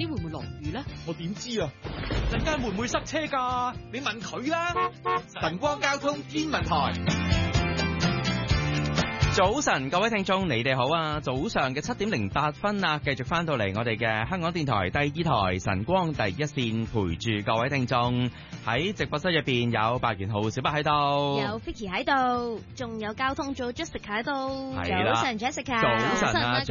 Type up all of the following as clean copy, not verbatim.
知會唔會落雨咧？ 我點知啊？ 陣間會唔會塞車㗎？你問佢啦。晨光交通天文台。 早晨，各位聽眾，你哋好啊！早上嘅7:08啊，繼續翻到嚟我哋嘅香港電台第二台晨光第一線，陪住各位聽眾喺直播室入邊有白元浩、小白喺度， 有 Vicky 喺度，仲有交通組 Jessica 喺度。 係啦， 早晨 Jessica， 早晨啊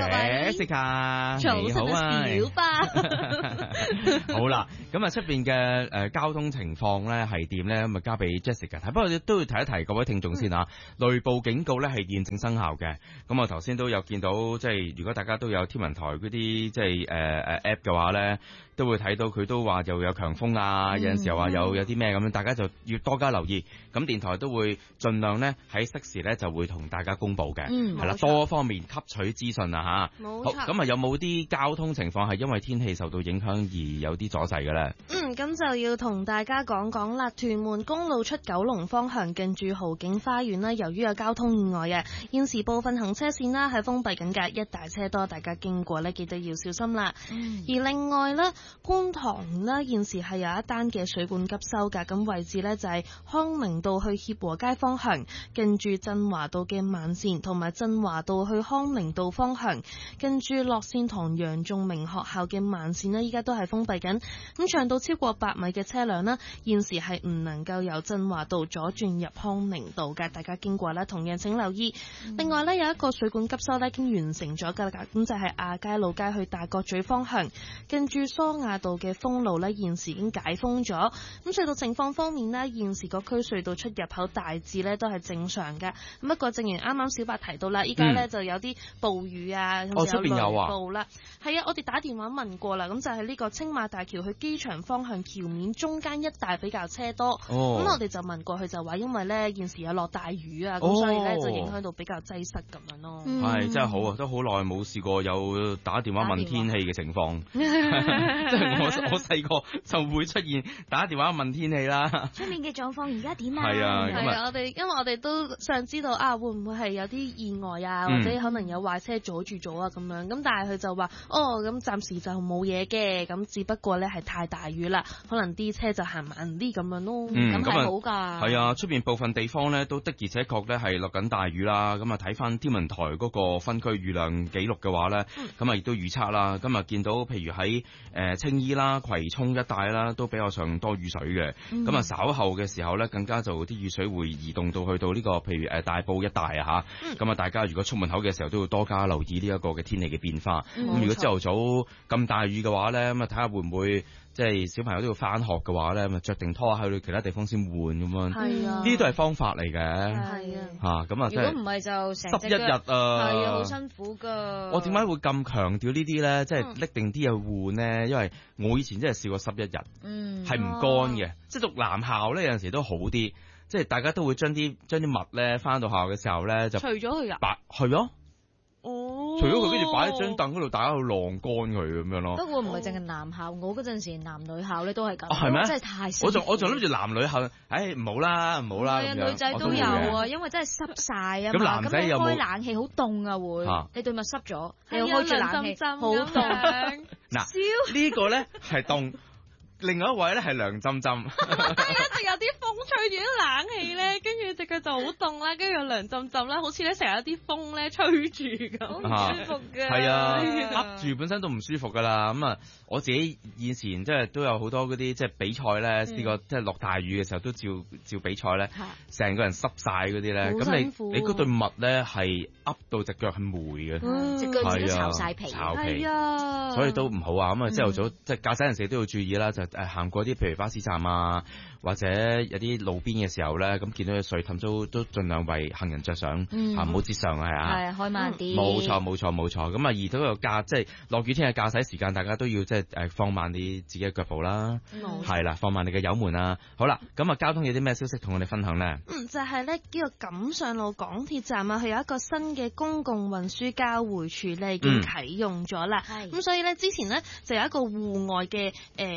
Jessica， 早晨啊小巴。 好啦，咁啊出邊嘅交通情況咧係點咧？咁啊交俾 Jessica 睇。不過都要提一提各位聽眾先啊，雷暴警告咧係現正生效嘅。咁我頭先都有見到，即係如果大家都有天文台嗰啲即係app 嘅話咧，都會睇到佢都話又有強風啊，有陣時候話有啲咩咁樣，大家就要多加留意。咁電台都會盡量咧喺適時咧就會同大家公佈嘅，係啦，多方面吸取資訊啊嚇。 冇錯。 好，咁啊有冇啲交通情況係因為天氣受到影響而有啲阻滯嘅咧？ 咁就要同大家講講啦。屯門公路出九龍方向近住豪景花園啦，由於有交通意外嘅，現時部分行車線啦係封閉緊㗎，一大車多，大家經過呢記得要小心啦。而另外呢，觀塘呢現時係有一單嘅水管急修㗎，咁位置呢就係康寧道去協和街方向，近住振華道嘅慢線，同埋振華道去康寧道方向，近住樂善堂楊仲明學校嘅慢線呢依家都係封閉緊。咁長度超過8米嘅車輛啦，現時係唔能夠由振華道左轉入康寧道嘅，大家經過啦，同樣請留意。另外呢，有一個水管急修呢已經完成咗㗎啦，咁就係亞皆老街去大角咀方向，近住蘇亞道嘅封路呢現時已經解封咗。咁隧道情況方面呢，現時個區隧道出入口大致呢都係正常嘅。咁不過正如啱啱小白提到啦，依家呢就有啲暴雨啊，有雷暴啦。係啊，我哋打電話問過啦，咁就係呢個青馬大橋去機場方向橋面中間一帶比較車多。咁我哋就問過佢，就話因為呢現時有落大雨啊，咁所以呢就影響到比較擠塞咁樣咯。 係真係好啊，都好耐冇試過有打電話問天氣嘅情況。即係我細個就會出現打電話問天氣啦。 出面嘅狀況而家點啊？ 係啊， 因為我哋都想知道啊，會唔會係有啲意外啊，或者可能有壞車阻住咗啊咁樣。咁但係佢就話咁暫時就冇嘢嘅，咁只不過咧係太大雨啦，可能啲車就行慢啲咁樣咯。咁係好噶。 係啊，出邊部分地方咧都的而且確咧係落緊大雨啦。咁啊睇翻天文台嗰個分區雨量記錄嘅話咧，咁啊亦都預測啦。今日見到譬如喺青衣啦、葵涌一帶啦，都比較上多雨水嘅。咁啊稍後嘅時候咧，更加就啲雨水會移動到去到呢個譬如大埔一帶啊嚇。咁啊大家如果出門口嘅時候都要多加留意呢一個嘅天氣嘅變化。咁如果朝頭早咁大雨嘅話咧，咁啊睇下會唔會即係小朋友都要翻學嘅話咧，咁啊著定拖去其他地方先換咁樣。係啊，呢啲都係方法嚟嘅。係啊，咁啊， 如果唔係就成 11日啊， 係啊，好辛苦噶。 我點解會咁強調呢啲咧？即係拎定啲去換咧？因為我以前真係試過11日，係唔乾嘅。即係讀男校咧，有陣時都好啲，即係大家都會將啲襪咧翻到學校嘅時候咧就除咗佢啊，係咯。除咗佢，跟住擺喺張凳嗰度，大家去晾乾佢咁樣咯。 不過唔係淨係男校，我嗰陣時男女校咧都係咁。 係咩？ 真係太辛苦。 我仲諗住男女校，唔好啦。 女仔都有啊，因為真係濕晒啊嘛。咁男仔有冇開冷氣好凍啊？會你對襪濕咗，你又開住冷氣，好凍。 嗱，呢個咧係凍。另外一位咧係涼浸浸， 一直有啲風吹住啲冷氣咧，跟住隻腳就好凍啦，跟住又涼浸浸啦，好似咧成日有啲風咧吹住咁，好唔舒服嘅。 係啊，噏住本身都唔舒服噶啦。咁啊，我自己以前即係都有好多嗰啲即係比賽咧，試過即係落大雨嘅時候都照比賽咧，成個人濕晒嗰啲咧。咁你嗰對襪咧係噏到隻腳係霉嘅， 隻腳都巢晒皮， 係啊，所以都唔好啊。咁啊，朝頭早即係駕駛人士都要注意啦，就行過啲譬如巴士站啊，或者有啲路邊嘅時候咧，咁見到啲水氹都盡量為行人着想，唔好折上係啊。 係開慢啲。 冇錯。咁啊，而到個即係落雨天嘅駕駛時間，大家都要即係放慢啲自己嘅腳步啦。係啦，放慢你嘅油門啊。好啦，咁啊，交通有啲咩消息同我哋分享咧？ 就係咧呢個錦上路港鐵站啊，佢有一個新嘅公共運輸交匯處咧已經啟用咗啦。咁所以咧之前咧就有一個戶外嘅臨時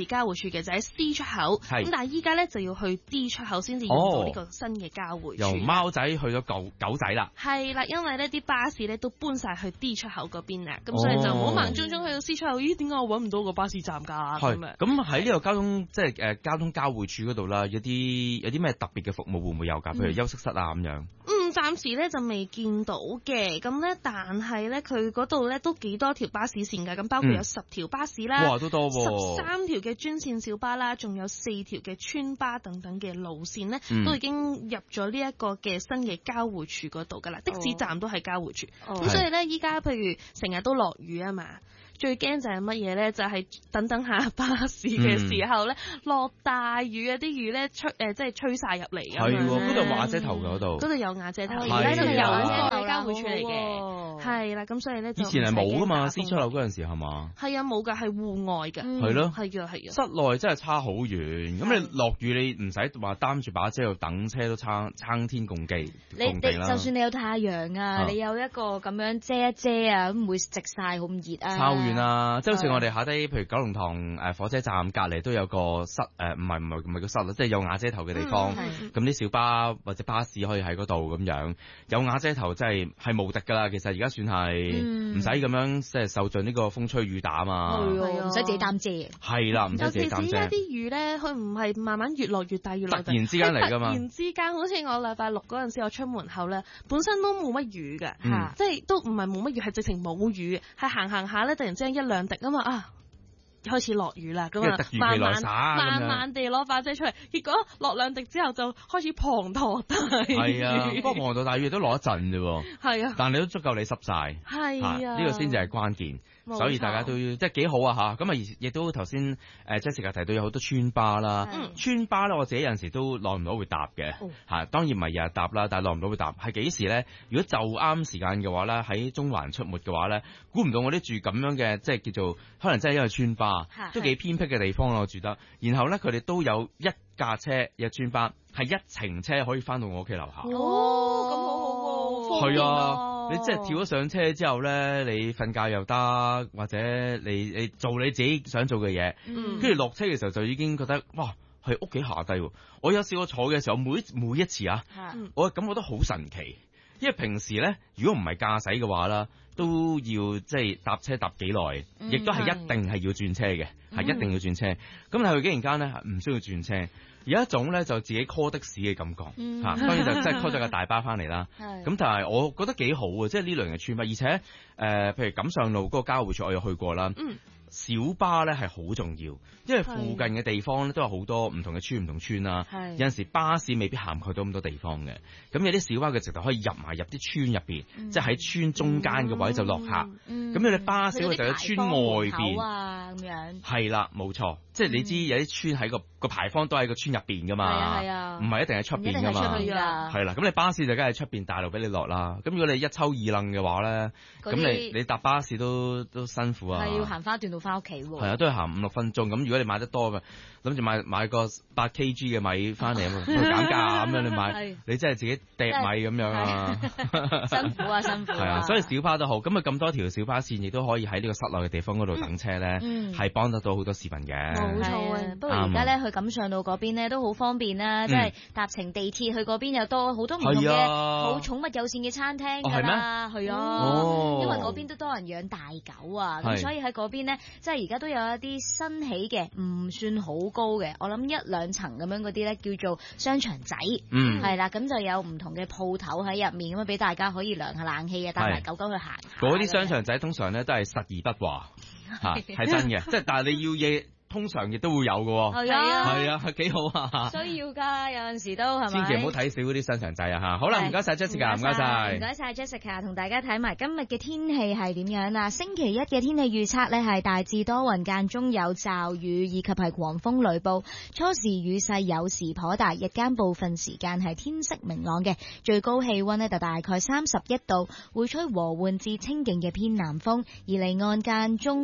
時交匯處嘅，就喺 C 出口。咁但係依家咧就要去 D 出口先至用到呢個新嘅交匯處。 由貓仔去咗狗仔啦。 係啦，因為呢啲巴士咧都搬晒去 D 出口嗰邊啦，咁所以就唔好盲中中去到 C 出口。咦？點解我揾唔到個巴士站㗎？咁喺呢個交通即係交通交匯處嗰度啦，有啲咩特別嘅服務會唔會有㗎？譬如休息室啊咁樣。 暫時咧就未見到嘅，咁咧但係咧佢嗰度咧都幾多條巴士線㗎，咁包括有10條巴士啦， 哇都多喎 ，13條嘅專線小巴啦，仲有4條嘅村巴等等嘅路線咧，都已經入咗呢一個嘅新嘅交匯處嗰度㗎啦，的士站都係交匯處，咁所以咧依家譬如成日都落雨啊嘛。最驚就係乜嘢咧？就係等下巴士嘅時候咧，落大雨啊！啲雨咧即係吹晒入嚟咁樣。 係喎，嗰度瓦遮頭嘅嗰度。 嗰度有瓦遮頭， 而家都有個交匯處嚟嘅。係啦，咁所以咧就以前係冇噶嘛，C 出口嗰陣時係嘛？ 係啊，冇㗎，係戶外嘅。 係咯， 係啊，係啊。 室內真係差好遠。咁你落雨你唔使話擔住把遮度等車都撐天共地。 你就算你有太陽啊，你有一個咁樣遮一遮啊，咁唔會直晒好咁熱啊。 超遠啊！即係好似我哋下低，譬如九龍塘火車站隔離都有個室唔係個室啦，即係有瓦遮頭嘅地方。咁啲小巴或者巴士可以喺嗰度咁樣，有瓦遮頭真係無敵㗎啦。其實而家算係唔使咁樣即係受盡呢個風吹雨打啊嘛。 唔使自己擔遮。 係啦，唔使自己擔遮。 尤其是而家啲雨咧，佢唔係慢慢越落越大越落大， 突然之間嚟㗎嘛。 突然之間，好似我禮拜6嗰陣時，我出門口咧，本身都冇乜雨嘅，即係都唔係冇乜雨，係直情冇雨，係行下咧，突然之間一兩滴啊嘛開始落雨啦，咁啊慢慢地攞把遮出嚟，結果落兩滴之後就開始滂沱大雨。 係啊，不過滂沱大雨都落一陣啫喎。 係啊， 但你都足夠你濕晒。 係啊， 呢個先至係關鍵。所以大家都即係幾好啊嚇，咁啊亦都頭先Jessica 提到有好多村巴啦，村巴咧我自己有陣時都耐唔到會搭嘅嚇，當然唔係日日搭啦，但係耐唔到會搭，係幾時咧？如果就啱時間嘅話咧，喺中環出沒嘅話咧，估唔到我啲住咁樣嘅即係叫做可能真係因為村巴都幾偏僻嘅地方我住得，然後咧佢哋都有一架車有村巴係一程車可以翻到我屋企樓下。 咁好好喎， 係啊。你即係跳咗上車之後咧，你瞓覺又得，或者你做你自己想做嘅嘢，跟住落車嘅時候就已經覺得哇，係屋企下低喎。我有試過坐嘅時候，每一次啊，我感覺得好神奇，因為平時咧如果唔係駕駛嘅話啦，都要即係搭車搭幾耐，亦都係一定係要轉車嘅，係一定要轉車。咁但係佢竟然間咧唔需要轉車。有一種咧就自己 call 的士嘅感覺嚇，當然就即係 call 咗個大巴翻嚟啦。咁但係我覺得幾好啊，即係呢類型嘅村巴，而且譬如錦上路嗰個交匯處我有去過啦。小巴咧係好重要，因為附近嘅地方咧都有好多唔同嘅村唔同村啦。有陣時巴士未必涵蓋到咁多地方嘅，咁有啲小巴嘅直頭可以入埋入啲村入邊，即係喺村中間嘅位就落客。咁你哋巴士佢就喺村外邊咁樣。係啦，冇錯，即係你知有啲村喺個牌坊都喺個村入邊噶嘛，唔係一定喺出邊噶嘛。係啦，咁你巴士就梗係出邊大路俾你落啦。咁如果你一抽二楞嘅話咧，咁你搭巴士都辛苦啊。係要行翻段路翻屋企喎。係啊，都係行5-6分鐘。咁如果你買得多嘅，諗住買個8 kg 嘅米翻嚟啊嘛，減價咁樣你買，你真係自己掟米咁樣啊。辛苦啊，辛苦。係啊，所以小巴都好。咁啊咁多條小巴線，亦都可以喺呢個室內嘅地方嗰度等車咧，係幫得到好多市民嘅。 冇錯啊，不過而家咧去錦上路嗰邊咧都好方便啦，即係搭乘地鐵去嗰邊又多好多唔同嘅好寵物友善嘅餐廳㗎啦，係啊，因為嗰邊都多人養大狗啊，咁所以喺嗰邊咧，即係而家都有一啲新起嘅，唔算好高嘅，我諗1-2層咁樣嗰啲咧叫做商場仔，係啦，咁就有唔同嘅鋪頭喺入面咁樣俾大家可以涼下冷氣啊，帶埋狗狗去行下。 嗰啲商場仔通常咧都係實而不華嚇，係真嘅，即係但係你要嘢。通常亦都會有嘅喎，係啊，幾好啊！ 需要㗎，有陣時都係咪？ 千祈唔好睇少嗰啲商場仔啊嚇！好啦，唔該晒 Jessica，唔該晒， 唔該晒 Jessica， 同大家睇埋今日嘅天氣係點樣啊？星期一嘅天氣預測呢係大致多雲，間中有驟雨以及係狂風雷暴，初時雨勢有時頗大，日間部分時間係天色明朗嘅，最高氣溫呢就大概31度，會吹和緩至清勁嘅偏南風，而離岸間中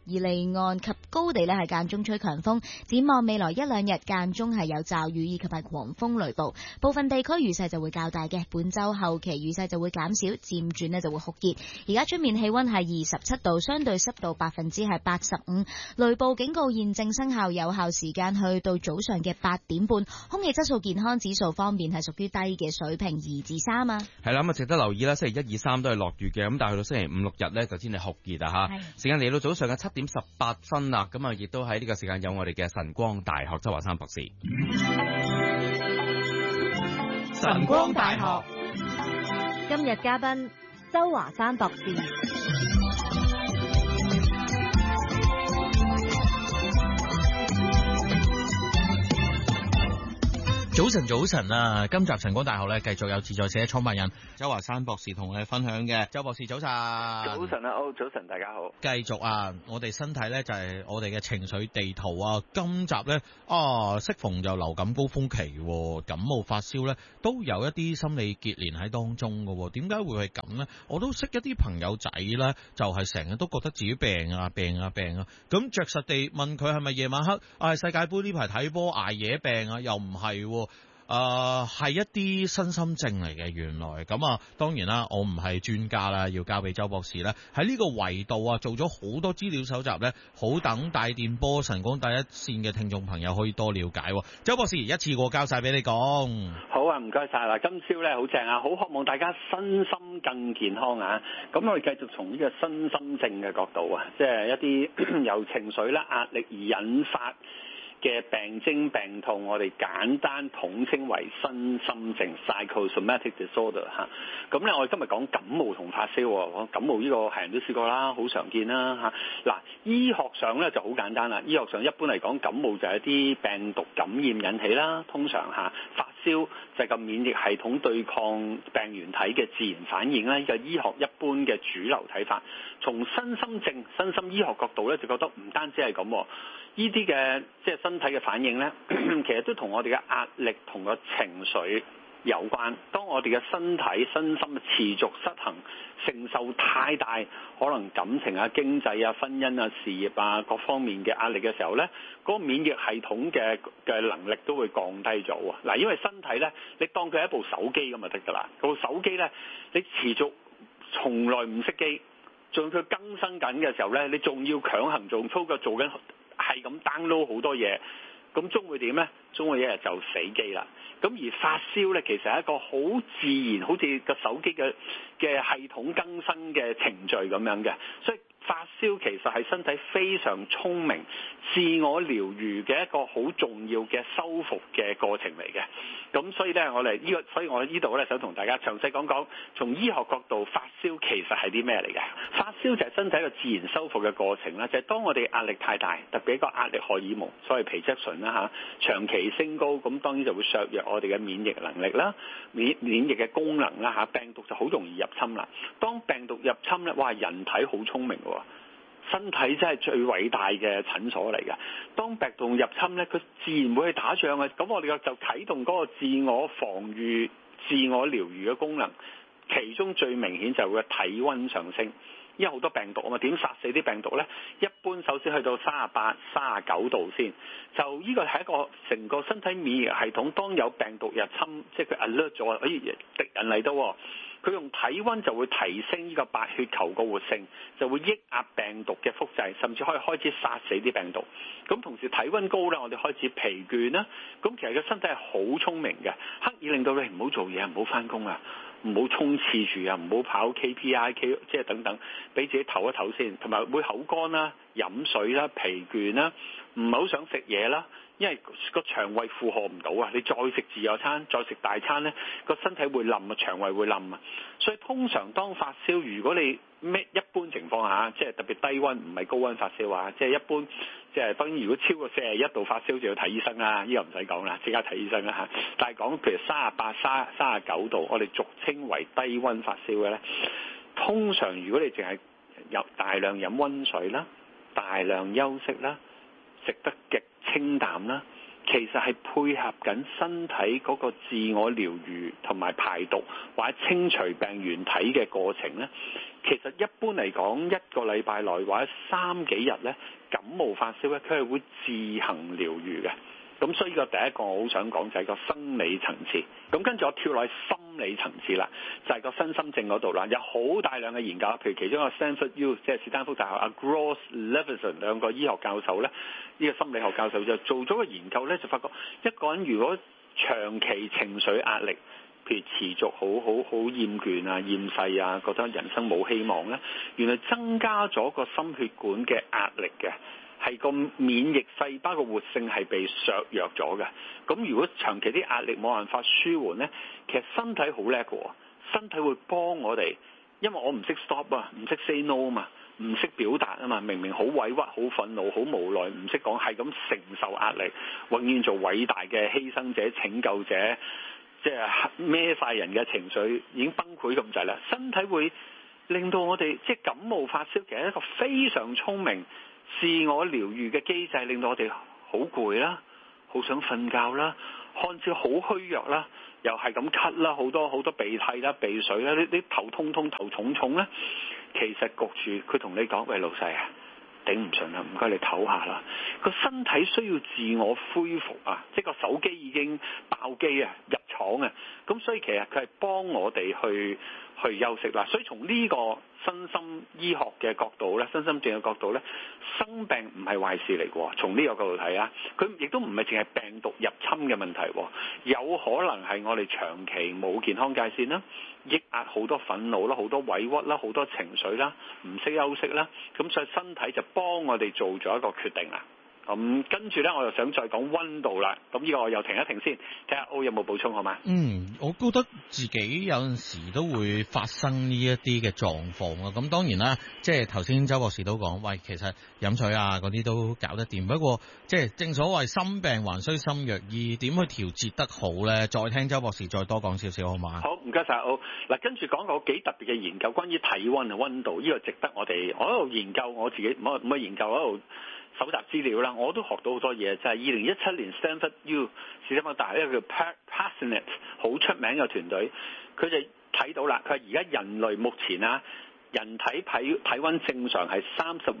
而離岸及高地呢係間中吹強風。展望未來一兩日間中係有驟雨以及係狂風雷暴，部分地區雨勢就會較大嘅。本週後期雨勢就會減少，漸轉呢就會酷熱。而家出面氣溫係27度，相對濕度85%，雷暴警告現正生效，有效時間去到早上嘅8點半。空氣質素健康指數方面係屬於低嘅水平2至3啊。係啦，咁啊值得留意啦，星期1、2、3都係落雨嘅，咁但係去到星期5、6日呢，就先係酷熱啊嚇。時間嚟到早上嘅7點18分啦，咁啊亦都喺呢個時間有我哋嘅晨光大學周華山博士。 晨光大學今日嘉賓周華山博士。 早晨啊！今集晨光大學咧，繼續有自在社創辦人周華山博士同我哋分享嘅。周博士早晨。 早晨啊，早晨，大家好。 繼續啊，我哋身體咧就係我哋嘅情緒地圖啊。今集咧適逢就流感高峰期，感冒發燒咧都有一啲心理結連喺當中嘅。點解會係咁咧？我都識一啲朋友仔咧，就係成日都覺得自己病啊。咁着實地問佢係咪夜晚黑世界盃呢排睇波捱夜病啊？又唔係。係一啲身心症嚟嘅，原來咁啊，當然啦，我唔係專家啦，要交俾周博士咧。喺呢個維度啊，做咗好多資料搜集咧，好等大電波晨光第一線嘅聽眾朋友可以多了解。周博士一次過交晒俾你講。 好啊，唔該晒啦。今朝咧好正啊，好渴望大家身心更健康啊。咁我哋繼續從呢個身心症嘅角度啊，即係一啲由情緒啦、壓力而引發嘅病徵病痛，我哋簡單統稱為身心症 （psychosomatic disorder） 嚇。咁咧，我哋今日講感冒同發燒。感冒呢個係人都試過啦，好常見啦嚇。嗱，醫學上咧就好簡單啦。醫學上一般嚟講，感冒就係一啲病毒感染引起啦。通常嚇發燒就係個免疫系統對抗病原體嘅自然反應啦。呢個醫學一般嘅主流睇法。從身心症、身心醫學角度咧，就覺得唔單止係咁。呢啲嘅即係身體嘅反應呢，其實都同我哋嘅壓力同個情緒有關。當我哋嘅身體、身心持續失衡、承受太大可能感情啊、經濟啊、婚姻啊、事業啊各方面嘅壓力嘅時候呢，嗰個免疫系統嘅能力都會降低咗喎。嗱，因為身體呢，你當佢係一部手機咁就得㗎啦。個手機呢，你持續從來唔熄機，仲佢更新緊嘅時候呢，你仲要強行做操作做緊。係咁 download 好多嘢，咁終會點呢？終會一日就死機啦。咁而發燒呢，其實係一個好自然，好似個手機嘅系統更新嘅程序咁樣嘅，所以發燒其實係身體非常聰明、自我療愈嘅一個好重要嘅修復嘅過程嚟嘅。咁所以呢，所以我呢度呢想同大家詳細講講，從醫學角度，發燒其實係啲咩嚟嘅？發燒就係身體嘅自然修復嘅過程啦，就係當我哋壓力太大，特別一個壓力荷爾蒙，所謂皮質醇啦嚇，長期升高，咁當然就會削弱我哋嘅免疫能力啦，免疫嘅功能啦嚇，病毒就好容易入侵啦。當病毒入侵呢，哇！人體好聰明喎。身體真係最偉大嘅診所嚟嘅。當病毒入侵呢，佢自然會去打仗嘅。咁我哋就啟動嗰個自我防禦、自我療愈嘅功能。其中最明顯就係會體溫上升，因為好多病毒啊嘛。點殺死啲病毒呢？一般首先去到38、39度先。就呢個係一個成個身體免疫系統，當有病毒入侵，即係佢 alert 咗，敵人嚟到喎。佢用體溫就會提升呢個白血球個活性，就會抑壓病毒嘅複製，甚至可以開始殺死啲病毒。咁同時體溫高呢，我哋開始疲倦啦。咁其實個身體係好聰明嘅，刻意令到你唔好做嘢，唔好翻工啊，唔好衝刺住啊，唔好跑 KPI， 即係等等，俾自己唞一唞先，同埋會口乾啦、飲水啦、疲倦啦，唔係好想食嘢啦。因為個腸胃負荷唔到啊！你再食自助餐，再食大餐呢，個身體會冧啊，腸胃會冧啊。所以通常當發燒，如果你一般情況下，即係特別低溫，唔係高溫發燒啊，即係一般，即係當然如果超過41度發燒就要睇醫生啦。呢個唔使講啦，即刻睇醫生啦嚇。但係講譬如38、39度，我哋俗稱為低溫發燒嘅呢，通常如果你淨係有大量飲溫水啦，大量休息啦，食得極清淡啦， 其實係配合緊身體嗰個自我療愈同埋排毒或者清除病原體嘅過程呢。其實一般嚟講，一個禮拜內或者3幾日呢，感冒發燒呢，佢係會自行療愈嘅。咁所以個第一個我好想講就係個生理層次，咁跟住我跳落去心理層次啦，就係個身心症嗰度啦，有好大量嘅研究，譬如其中一個 Stanford U 即係史丹福大學阿 Gross Levinson 兩個醫學教授咧，呢個心理學教授就做咗個研究咧，就發覺一個人如果長期情緒壓力，譬如持續好厭倦啊、厭世啊，覺得人生冇希望咧，原來增加咗個心血管嘅壓力嘅。係個免疫細胞嘅活性係被削弱咗嘅，咁如果長期啲壓力冇辦法舒緩呢，其實身體好叻嘅，身體會幫我哋，因為我唔識 stop 啊，唔識 say no 啊嘛，唔識表達啊嘛，明明好委屈、好憤怒、好無奈，唔識講，係咁承受壓力，永遠做偉大嘅犧牲者、拯救者，即係孭晒人嘅情緒已經崩潰咁滯啦，身體會令到我哋即係感冒發燒，其實係一個非常聰明自我療愈嘅機制，令到我哋好攰啦，好想瞓覺啦，看似好虛弱啦，又係咁咳啦，好多鼻涕啦、鼻水啦，啲頭痛痛、頭重重咧，其實焗住佢同你講：喂，老細啊，頂唔順啦，唔該你唞下啦。個身體需要自我恢復啊，即係個手機已經爆機啊，入廠啊，咁所以其實佢係幫我哋去休息啦。所以從呢個身心醫學嘅角度咧，身心症嘅角度咧，生病唔係壞事嚟嘅。從呢個角度睇啊，佢亦都唔係淨係病毒入侵嘅問題，有可能係我哋長期冇健康界線啦，抑壓好多憤怒啦，好多委屈啦，好多情緒啦，唔識休息啦，咁所以身體就幫我哋做咗一個決定啦。咁跟住咧，我又想再講溫度啦。咁呢個我又停一停先，睇下歐有冇補充好嗎？ 我覺得自己有陣時都會發生呢一啲嘅狀況啊。咁當然啦，即係頭先周博士都講，喂，其實飲水啊嗰啲都搞得掂。不過即係正所謂心病還需心藥醫，點去調節得好咧？再聽周博士再多講少少好嗎？ 好，唔該晒歐。嗱，跟住講個幾特別嘅研究，關於體溫啊溫度，呢個值得我喺度研究，我自己唔係研究喺度搜集資料啦，我都學到好多嘢，就係2017年 Stanford U 史丹福大學一個叫 Passionate 好出名嘅團隊，佢就睇到啦，佢話而家人類目前啊，人體體温正常係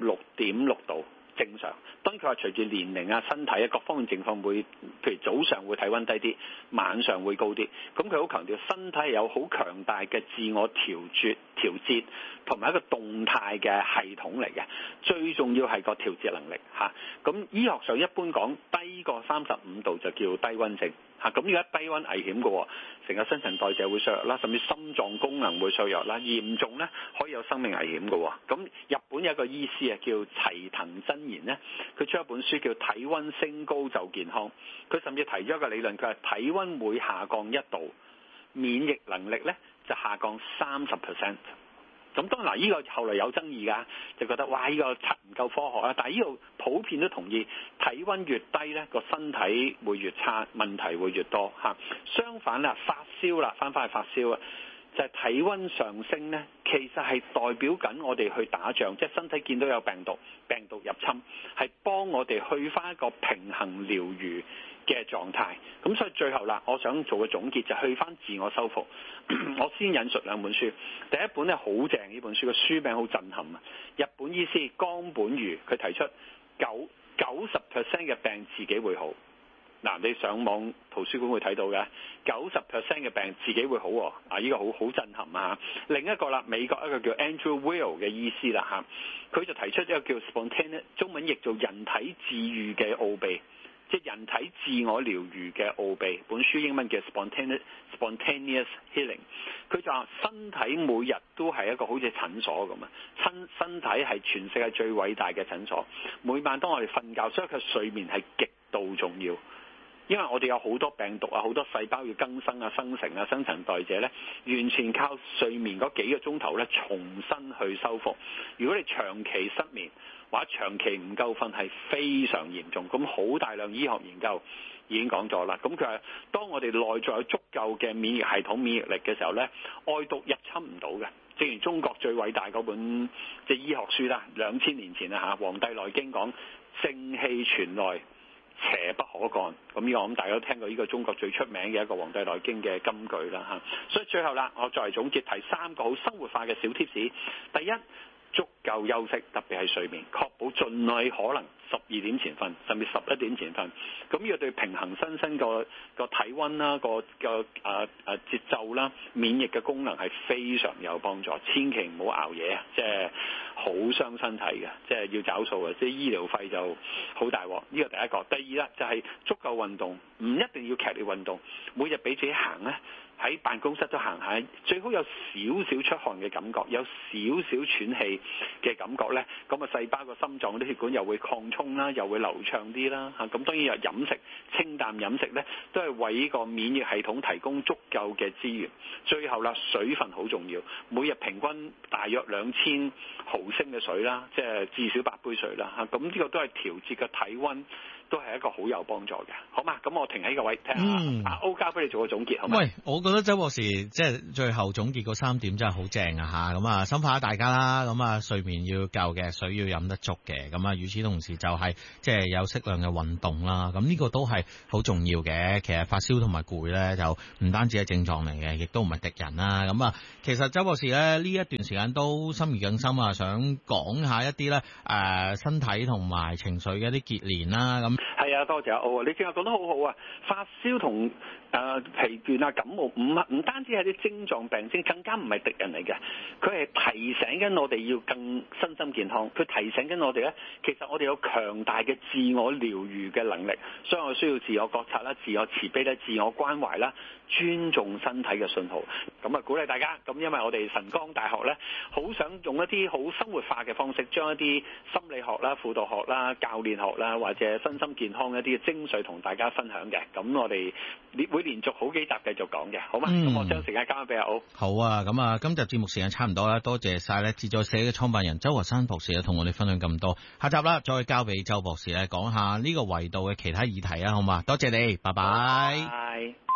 36.6度正常，當然佢話隨住年齡啊、身體啊各方面情況會，譬如早上會體温低啲，晚上會高啲，咁佢好強調身體有好強大嘅自我調節同埋一個動態嘅系統嚟嘅，最重要係個調節能力嚇。咁醫學上一般講低過35度就叫低温症嚇。咁而家低温危險嘅喎，成個新陳代謝會削弱啦，甚至心臟功能會削弱啦，嚴重咧可以有生命危險嘅喎。咁日本有一個醫師啊叫齊藤真言咧，佢出一本書叫《體温升高就健康》，佢甚至提咗一個理論，佢係體温每下降1度，免疫能力咧就下降30%。咁當然嗱，呢個後來有爭議㗎，就覺得哇，呢個唔夠科學啊！但係呢度普遍都同意，體温越低咧，個身體會越差，問題會越多嚇。相反啦，發燒啦，翻返去發燒啊，就係體温上升咧，其實係代表緊我哋去打仗，即係身體見到有病毒入侵，係幫我哋去翻一個平衡療愈嘅狀態。咁所以最後啦，我想做個總結就去翻自我修復。我先引述兩本書，第一本咧好正，呢本書個書名好震撼啊！日本醫師江本儒佢提出90% 嘅病自己會好。嗱，你上網圖書館會睇到嘅90% 嘅病自己會好喎。啊，呢個好震撼啊！另一個啦，美國一個叫 Andrew Weil 嘅醫師啦嚇，佢就提出一個叫 spontaneous， 中文譯做人體治癒嘅奧秘。即係人體自我療愈嘅奧秘，本書英文叫 Spontaneous Healing。佢就話身體每日都係一個好似診所咁啊，身體係全世界最偉大嘅診所。每晚當我哋瞓覺，所以佢睡眠係極度重要。因為我哋有好多病毒啊，好多細胞要更生啊、生成啊、新陳代謝咧，完全靠睡眠嗰幾個鐘頭咧重新去修復。如果你長期失眠或者長期唔夠瞓，係非常嚴重。咁好大量醫學研究已經講咗啦。咁佢話當我哋內在有足夠嘅免疫系統免疫力嘅時候咧，外毒入侵唔到嘅。正如中國最偉大嗰本即係醫學書啦，2000年前啊嚇，《黃帝內經》講正氣存內， 邪不可幹。咁呢個我諗大家都聽過呢個中國最出名嘅一個《黃帝內經》嘅金句啦嚇。所以最後啦，我作為總結提3個好生活化嘅小貼士。第一，足夠休息，特別係睡眠，確保盡量可能12點前瞓，甚至11點前瞓。咁呢個對平衡身個體温啦、節奏啦、免疫嘅功能係非常有幫助。千祈唔好熬夜啊，即係好傷身體嘅，即係要找數嘅，即係醫療費就好大鑊。呢個第一個。第二啦，就係足夠運動，唔一定要劇烈運動，每日俾自己行咧。喺辦公室都行下，最好有少少出汗嘅感覺，有少少喘氣嘅感覺呢。咁啊細胞個心臟啲血管又會擴充啦，又會流暢啲啦嚇。咁當然有飲食，清淡飲食呢，都係為呢個免疫系統提供足夠嘅資源。最後啦，水分好重要，每日平均大約2000毫升嘅水啦，即係至少8杯水啦嚇。咁呢個都係調節嘅體温。都係一個好有幫助嘅，好嘛？咁我停喺個位聽下，阿歐交俾你做個總結，好嘛？ 喂，我覺得周博士即係最後總結嗰3點真係好正啊嚇！咁啊，深化大家啦，咁啊睡眠要夠嘅，水要飲得足嘅，咁啊與此同時就係即係有適量嘅運動啦。咁呢個都係好重要嘅。其實發燒同埋攰咧，就唔單止係症狀嚟嘅，亦都唔係敵人啦。咁啊，其實周博士咧呢一段時間都心如更深啊，想講下一啲咧身體同埋情緒嘅一啲結連啦咁。 係啊，多謝阿歐啊！你正話講得好好啊！發燒同疲倦啊、感冒唔單止係啲症狀病徵，更加唔係敵人嚟嘅。佢係提醒緊我哋要更身心健康。佢提醒緊我哋咧，其實我哋有強大嘅自我療愈嘅能力，所以我需要自我覺察啦、自我慈悲啦、自我關懷啦、尊重身體嘅信號。咁啊，鼓勵大家。咁因為我哋晨光大學咧，好想用一啲好生活化嘅方式，將一啲心理學啦、輔導學啦、教練學啦，或者身心健康一啲嘅精髓同大家分享嘅。咁我哋會連續好幾集繼續講嘅，好嘛？咁我將時間交翻俾阿歐。 好啊，咁啊，今集節目時間差唔多啦，多謝晒咧自在社嘅創辦人周華山博士咧，同我哋分享咁多。下集啦，再交俾周博士咧講下呢個維度嘅其他議題啊，好嘛？多謝你，拜拜。 拜。